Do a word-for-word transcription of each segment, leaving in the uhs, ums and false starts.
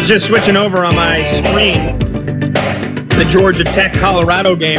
was just switching over on my screen the Georgia Tech Colorado game.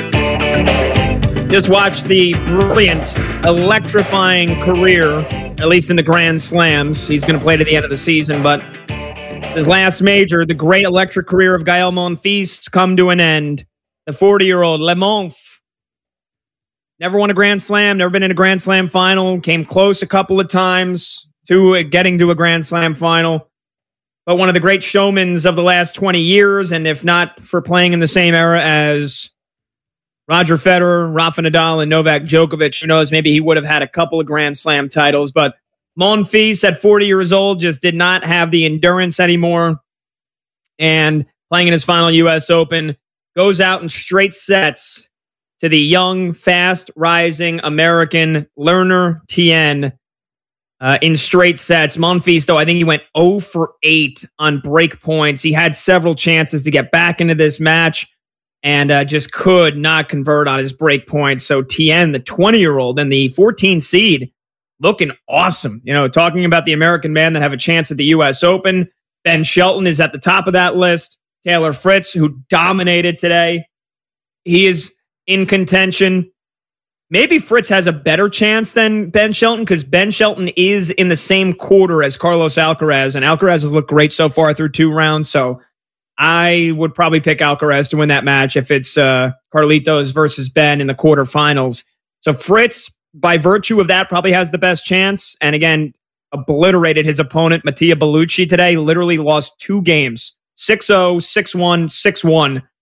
Just watched the brilliant, electrifying career, at least in the Grand Slams. He's going to play to the end of the season, but his last major, the great electric career of Gael Monfils, come to an end. The forty-year-old Le Monf never won a Grand Slam, never been in a Grand Slam final, came close a couple of times to getting to a Grand Slam final. But one of the great showmans of the last twenty years, and if not for playing in the same era as Roger Federer, Rafa Nadal, and Novak Djokovic, who knows, maybe he would have had a couple of Grand Slam titles. But Monfils, at forty years old, just did not have the endurance anymore. And playing in his final U S Open, goes out in straight sets to the young, fast-rising American Lerner Tien. Uh, in straight sets. Monfils, though, I think he went zero for eight on break points. He had several chances to get back into this match and uh, just could not convert on his break points. So Tien, the twenty-year-old and the fourteen seed, looking awesome. You know, talking about the American man that have a chance at the U S Open. Ben Shelton is at the top of that list. Taylor Fritz, who dominated today. He is in contention. Maybe Fritz has a better chance than Ben Shelton because Ben Shelton is in the same quarter as Carlos Alcaraz, and Alcaraz has looked great so far through two rounds. So I would probably pick Alcaraz to win that match if it's uh, Carlitos versus Ben in the quarterfinals. So Fritz, by virtue of that, probably has the best chance. And again, obliterated his opponent, Mattia Bellucci, today. Literally lost two games, six oh, six one, six one